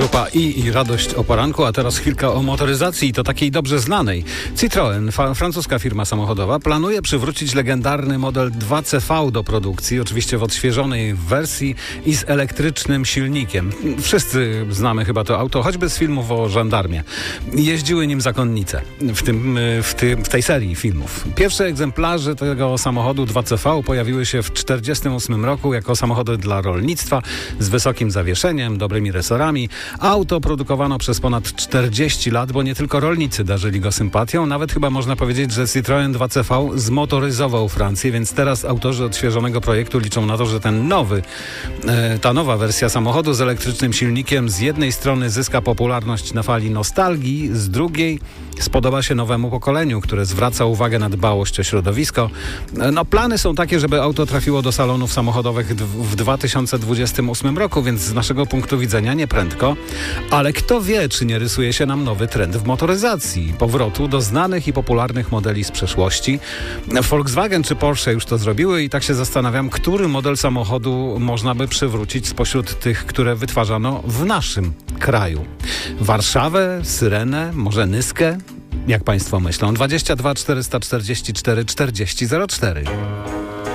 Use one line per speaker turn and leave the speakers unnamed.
Grupa I radość o poranku, a teraz chwilka o motoryzacji, to takiej dobrze znanej. Citroën, francuska firma samochodowa, planuje przywrócić legendarny model 2CV do produkcji, oczywiście w odświeżonej wersji i z elektrycznym silnikiem. Wszyscy znamy chyba to auto, choćby z filmów o żandarmie. Jeździły nim zakonnice w tej serii filmów. Pierwsze egzemplarze tego samochodu 2CV pojawiły się w 1948 roku jako samochody dla rolnictwa z wysokim zawieszeniem, dobrymi resorami. Auto produkowano przez ponad 40 lat, bo nie tylko rolnicy darzyli go sympatią. Nawet chyba można powiedzieć, że Citroën 2CV zmotoryzował Francję, więc teraz autorzy odświeżonego projektu liczą na to, że ta nowa wersja samochodu z elektrycznym silnikiem z jednej strony zyska popularność na fali nostalgii, z drugiej spodoba się nowemu pokoleniu, które zwraca uwagę na dbałość o środowisko. Plany są takie, żeby auto trafiło do salonów samochodowych w 2028 roku, więc z naszego punktu widzenia nie prędko. Ale kto wie, czy nie rysuje się nam nowy trend w motoryzacji, powrotu do znanych i popularnych modeli z przeszłości. Volkswagen czy Porsche już to zrobiły i tak się zastanawiam, który model samochodu można by przywrócić spośród tych, które wytwarzano w naszym kraju. Warszawę, Syrenę, może Nyskę? Jak Państwo myślą? 22 444 40 04.